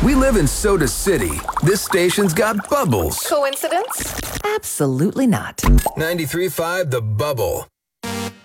We live in Soda City. This station's got bubbles. Coincidence? Absolutely not. 93.5 The Bubble.